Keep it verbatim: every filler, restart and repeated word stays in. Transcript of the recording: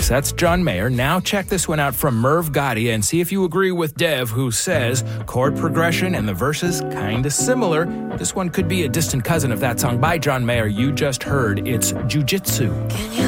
Thanks. That's John Mayer. Now check this one out from Merv Gotti and see if you agree with Dev, who says chord progression and the verses kind of similar. This one could be a distant cousin of that song by John Mayer you just heard. It's Jiu-Jitsu.